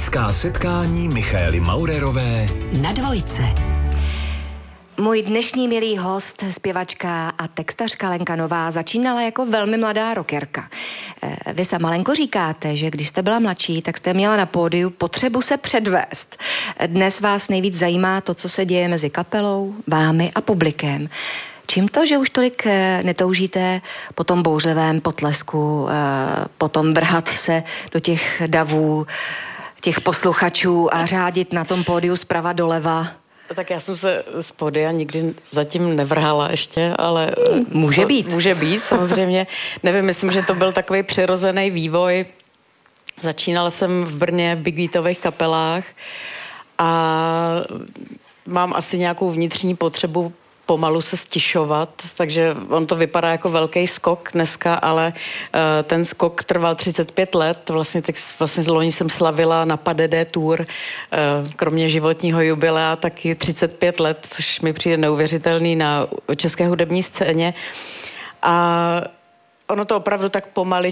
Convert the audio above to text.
Umělecká setkání Michaely Maurerové na Dvojce. Můj dnešní milý host, zpěvačka a textařka Lenka Nová, začínala jako velmi mladá rockerka. Vy sama, Lenko, říkáte, že když jste byla mladší, tak jste měla na pódiu potřebu se předvést. Dnes vás nejvíc zajímá to, co se děje mezi kapelou, vámi a publikem. Čím to, že už tolik netoužíte po tom bouřlivém potlesku, potom vrhat se do těch davů, těch posluchačů a řádit na tom pódiu zprava doleva? Tak já jsem se z pódia nikdy zatím nevrhala ještě, ale... Může být, samozřejmě. Nevím, myslím, že to byl takový přirozený vývoj. Začínala jsem v Brně v big beatových kapelách a mám asi nějakou vnitřní potřebu pomalu se stišovat, takže on to vypadá jako velký skok dneska, ale ten skok trval 35 let. Vlastně loni jsem slavila na PADD Tour, kromě životního jubilea, taky 35 let, což mi přijde neuvěřitelný na české hudební scéně. A ono to opravdu tak